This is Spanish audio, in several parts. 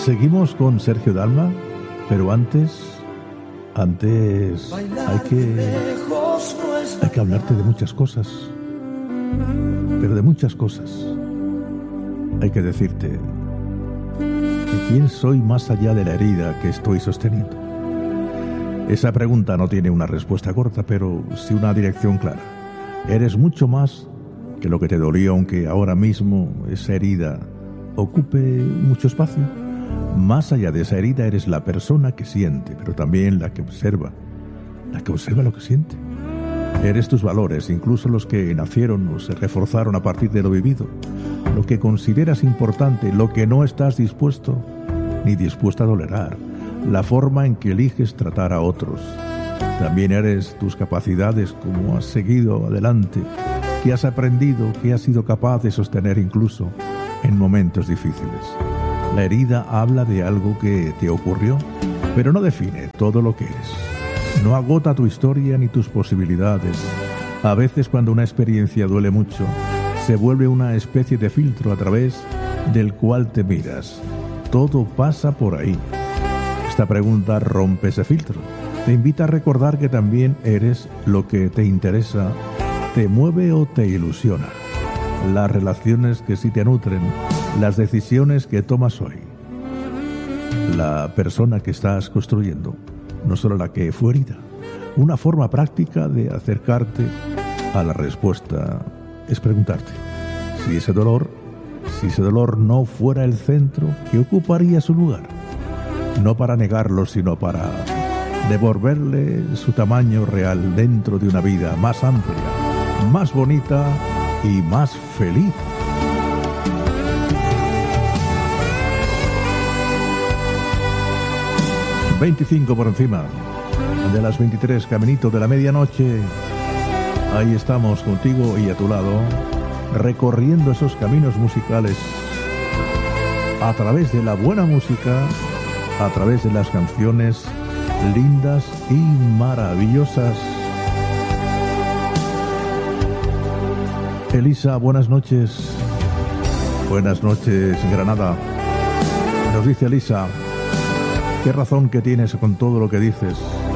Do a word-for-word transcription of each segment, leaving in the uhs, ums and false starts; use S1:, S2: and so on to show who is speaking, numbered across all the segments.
S1: Seguimos con Sergio Dalma, pero antes, antes hay que, hay que hablarte de muchas cosas, pero de muchas cosas. Hay que decirte que quién soy más allá de la herida que estoy sosteniendo. Esa pregunta no tiene una respuesta corta, pero sí una dirección clara. Eres mucho más que lo que te dolió, aunque ahora mismo esa herida ocupe mucho espacio. Más allá de esa herida eres la persona que siente, pero también la que observa, la que observa lo que siente. Eres tus valores, incluso los que nacieron o se reforzaron a partir de lo vivido, lo que consideras importante, lo que no estás dispuesto ni dispuesta a tolerar, la forma en que eliges tratar a otros. También eres tus capacidades, como has seguido adelante, que has aprendido, que has sido capaz de sostener incluso en momentos difíciles. La herida habla de algo que te ocurrió, pero no define todo lo que eres. No agota tu historia ni tus posibilidades. A veces, cuando una experiencia duele mucho, se vuelve una especie de filtro a través del cual te miras. Todo pasa por ahí. Esta pregunta rompe ese filtro. Te invita a recordar que también eres lo que te interesa, te mueve o te ilusiona. Las relaciones que sí te nutren, las decisiones que tomas hoy, la persona que estás construyendo, no solo la que fue herida. Una forma práctica de acercarte a la respuesta es preguntarte si ese dolor, si ese dolor no fuera el centro, ¿qué ocuparía su lugar? No para negarlo, sino para devolverle su tamaño real dentro de una vida más amplia, más bonita y más feliz. veinticinco por encima de las veintitrés, caminito de la medianoche. Ahí estamos contigo y a tu lado, recorriendo esos caminos musicales a través de la buena música, a través de las canciones lindas y maravillosas. Elisa, buenas noches. Buenas noches, Granada. Nos dice Elisa: qué razón que tienes con todo lo que dices.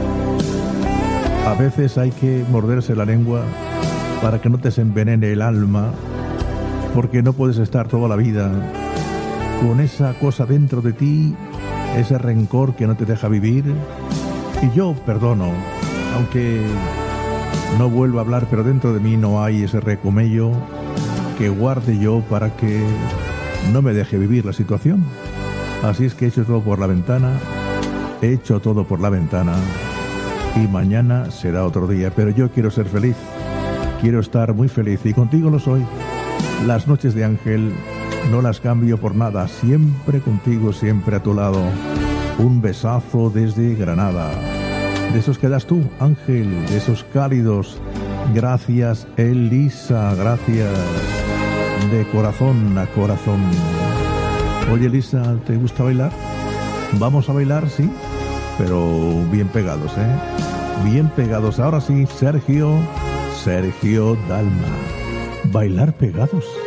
S1: A veces hay que morderse la lengua para que no te se envenene el alma, porque no puedes estar toda la vida con esa cosa dentro de ti, ese rencor que no te deja vivir. Y yo perdono, aunque no vuelvo a hablar, pero dentro de mí no hay ese recomello que guarde yo para que no me deje vivir la situación. Así es que he hecho todo por la ventana, he hecho todo por la ventana, y mañana será otro día, pero yo quiero ser feliz, quiero estar muy feliz, y contigo lo soy. Las noches de Ángel no las cambio por nada, siempre contigo, siempre a tu lado. Un besazo desde Granada, de esos que das tú, Ángel, de esos cálidos. Gracias, Elisa, gracias, de corazón a corazón. Oye, Elisa, ¿te gusta bailar? Vamos a bailar, sí, pero bien pegados, ¿eh? Bien pegados. Ahora sí, Sergio, Sergio Dalma. Bailar pegados.